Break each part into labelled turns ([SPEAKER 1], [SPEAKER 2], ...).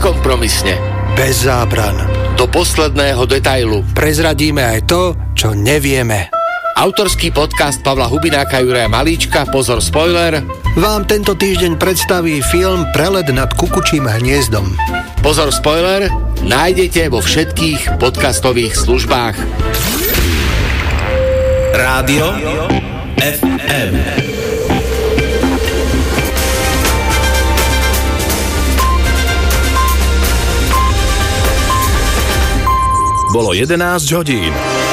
[SPEAKER 1] Bezkompromisne.
[SPEAKER 2] Bez zábran.
[SPEAKER 1] Do posledného detailu.
[SPEAKER 2] Prezradíme aj to, čo nevieme.
[SPEAKER 1] Autorský podcast Pavla Hubináka, Juraja Malíčka, pozor spoiler,
[SPEAKER 2] vám tento týždeň predstaví film Prelet nad kukučím hniezdom.
[SPEAKER 1] Pozor spoiler, nájdete vo všetkých podcastových službách.
[SPEAKER 3] Rádio FM.
[SPEAKER 4] Bolo 11 hodín.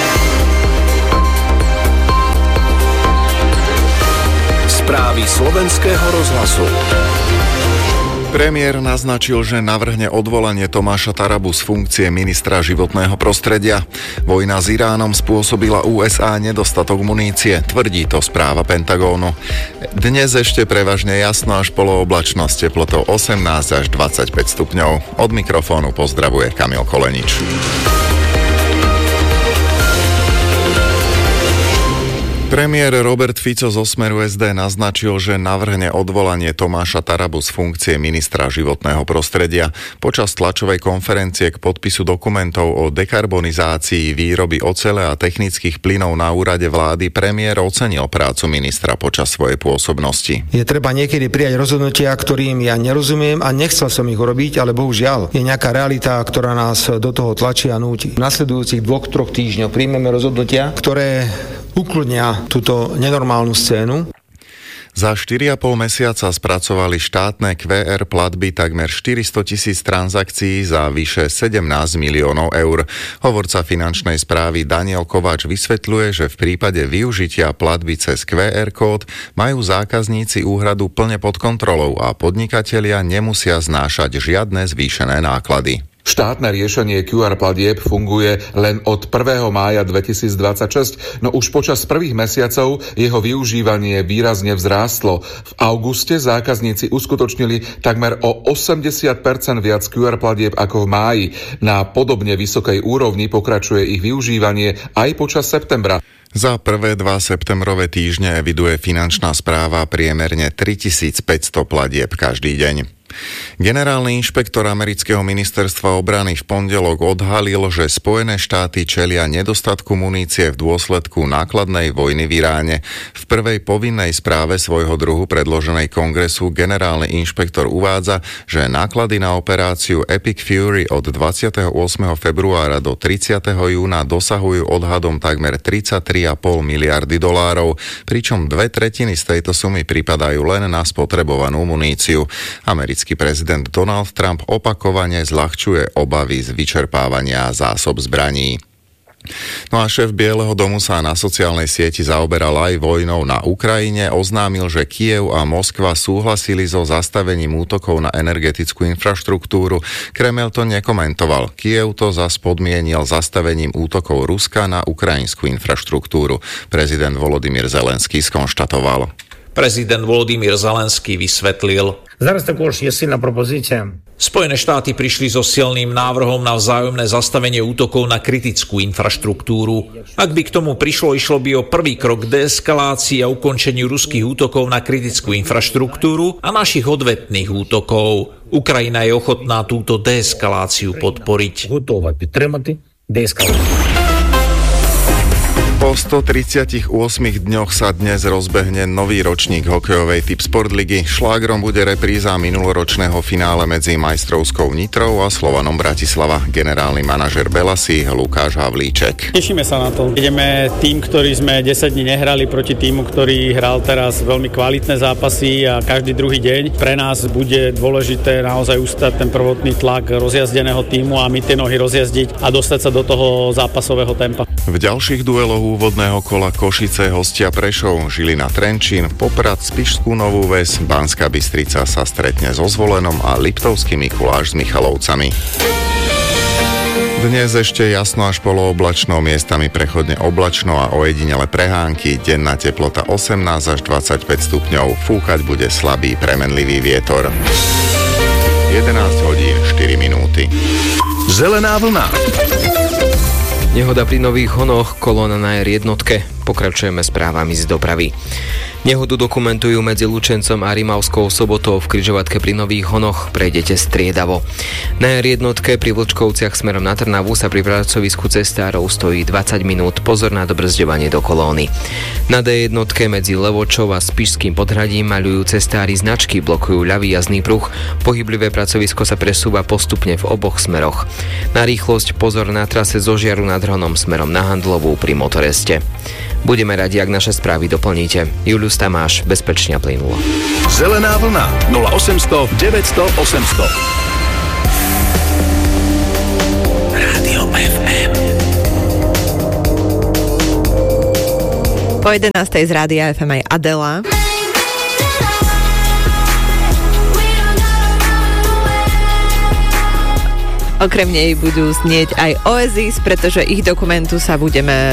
[SPEAKER 4] Správy slovenského rozhlasu.
[SPEAKER 5] Premiér naznačil, že navrhne odvolanie Tomáša Tarabu z funkcie ministra životného prostredia. Vojna s Iránom spôsobila USA nedostatok munície, tvrdí to správa Pentagónu. Dnes ešte prevažne jasno až polooblačnosť, teplotou 18 až 25 stupňov. Od mikrofónu pozdravuje Kamil Kolenič. Premiér Robert Fico zo Smeru SD naznačil, že navrhne odvolanie Tomáša Tarabu z funkcie ministra životného prostredia. Počas tlačovej konferencie k podpisu dokumentov o dekarbonizácii výroby ocele a technických plynov na úrade vlády premiér ocenil prácu ministra počas svojej pôsobnosti.
[SPEAKER 6] Je treba niekedy prijať rozhodnutia, ktorým ja nerozumiem a nechcel som ich urobiť, ale bohužiaľ je nejaká realita, ktorá nás do toho tlačí a núti. V nasledujúcich 2-3 týždňoch príjmeme rozhodnutia, ktoré ukludnia túto nenormálnu scénu.
[SPEAKER 5] Za 4,5 mesiaca spracovali štátne QR platby takmer 400 000 transakcií za vyše 17 miliónov eur. Hovorca finančnej správy Daniel Kováč vysvetľuje, že v prípade využitia platby cez QR kód majú zákazníci úhradu plne pod kontrolou a podnikatelia nemusia znášať žiadne zvýšené náklady.
[SPEAKER 7] Štátne riešenie QR platieb funguje len od 1. mája 2026, no už počas prvých mesiacov jeho využívanie výrazne vzrástlo. V auguste zákazníci uskutočnili takmer o 80% viac QR platieb ako v máji. Na podobne vysokej úrovni pokračuje ich využívanie aj počas septembra.
[SPEAKER 5] Za prvé 2 septembrové týždne eviduje finančná správa priemerne 3500 platieb každý deň. Generálny inšpektor amerického ministerstva obrany v pondelok odhalil, že Spojené štáty čelia nedostatku munície v dôsledku nákladnej vojny v Iráne. V prvej povinnej správe svojho druhu predloženej kongresu generálny inšpektor uvádza, že náklady na operáciu Epic Fury od 28. februára do 30. júna dosahujú odhadom takmer 33,5 miliardy dolárov, pričom 2/3 z tejto sumy pripadajú len na spotrebovanú muníciu. Americký prezident Donald Trump opakovane zľahčuje obavy z vyčerpávania zásob zbraní. No a šéf Bieleho domu sa na sociálnej sieti zaoberal aj vojnou na Ukrajine, oznámil, že Kyjev a Moskva súhlasili so zastavením útokov na energetickú infraštruktúru. Kremel to nekomentoval. Kyjev to zas podmienil zastavením útokov Ruska na ukrajinskú infraštruktúru. Prezident Volodymyr Zelenský skonštatoval.
[SPEAKER 8] Prezident Volodymyr Zelenský vysvetlil.
[SPEAKER 9] Зараз також є сильна пропозиція.
[SPEAKER 8] Spojené štáty prišli so silným návrhom na vzájomné zastavenie útokov na kritickú infraštruktúru. Ak by k tomu prišlo, išlo by o prvý krok k deeskalácii a ukončeniu ruských útokov na kritickú infraštruktúru a našich odvetných útokov. Ukrajina je ochotná túto deeskaláciu podporiť.
[SPEAKER 9] Готова підтримати деескалацію.
[SPEAKER 5] Po 138 dňoch sa dnes rozbehne nový ročník hokejovej Tipsport ligy. Šlágrom bude repríza minuloročného finále medzi Majstrovskou Nitrou a Slovanom Bratislava. Generálny manažer Belasí Lukáš Havlíček.
[SPEAKER 10] Tešíme sa na to. Ideme tým, ktorý sme 10 dní nehrali proti týmu, ktorý hral teraz veľmi kvalitné zápasy a každý druhý deň. Pre nás bude dôležité naozaj ustať ten prvotný tlak rozjazdeného týmu a my tie nohy rozjazdiť a dostať sa do toho zápasového tempa.
[SPEAKER 5] V ďalších dueloch úvodného kola Košice hostia Prešov, Žilina Trenčín, Poprad Spišskú Novú Ves, Banská Bystrica sa stretne so Zvolenom a Liptovský Mikuláš s Michalovcami. Dnes ešte jasno až polooblačno, miestami prechodne oblačno a ojedinele prehánky, denná teplota 18 až 25 stupňov, fúkať bude slabý premenlivý vietor. 11 hodín 4 minúty.
[SPEAKER 4] Zelená vlna.
[SPEAKER 11] Nehoda pri Nových Honoch, kolóna na R1. Pokračujeme správami z dopravy. Nehodu dokumentujú medzi Lučencom a Rimavskou Sobotou v križovatke pri Nových Honoch. Prejdete striedavo. Na R1 pri Vlčkovciach smerom na Trnavu sa pri pracovisku cestárov stojí 20 minút. Pozor na dobrzďovanie do kolóny. Na D1 medzi Levočou a Spišským Podhradím maľujú cestári značky, blokujú ľavý jazdný pruh. Pohyblivé pracovisko sa presúva postupne v oboch smeroch. Na rýchlosť pozor na trase zo Žiaru nad Hronom smerom na Handlovú pri Motoreste. Budeme radi, ak naše správy doplníte. Julius Tamáš, bezpečne a plynulo.
[SPEAKER 4] Zelená vlna 0800 900 800.
[SPEAKER 3] Rádio FM.
[SPEAKER 12] Po 11. z Rádia FM aj Adela. Okrem nej budú znieť aj Oasis, pretože ich dokumentu sa budeme